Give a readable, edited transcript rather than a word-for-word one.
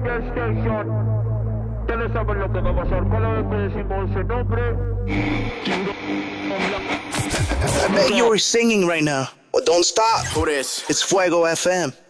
cualquier station. Ustedes saben lo que va a pasar cada vez que decimos ese nombre. I bet you're singing right now. Well, don't stop. Who this? It's Fuego FM.